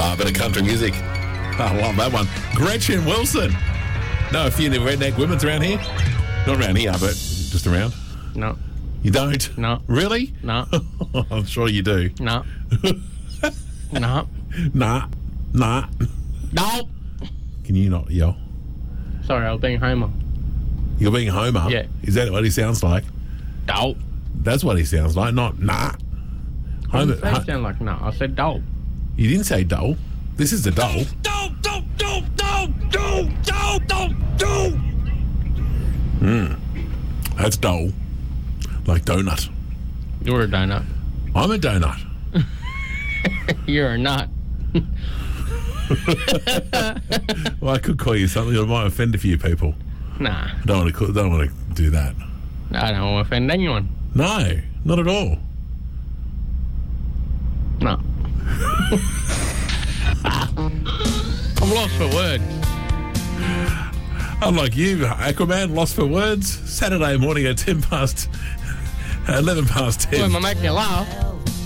Bit of country music. I love that one. Gretchen Wilson. Know a few of the redneck women's around here? Not around here, but just around. No. You don't? No. Really? No. I'm sure you do. No. No. Nah. No. Can you not yell? Sorry, I was being Homer. You're being Homer? Yeah. Is that what he sounds like? No. That's what he sounds like, not nah. I didn't say sound like no. I said doll. You didn't say doll. This is the doll. That's doll. Like donut. You're a donut. I'm a donut. You're a nut. Well, I could call you something that might offend a few people. Nah. Don't want to do that. I don't want to offend anyone. No, not at all. No. I'm lost for words. Unlike you, Aquaman, lost for words. Saturday morning at 11 past 10. Well, am I making you laugh?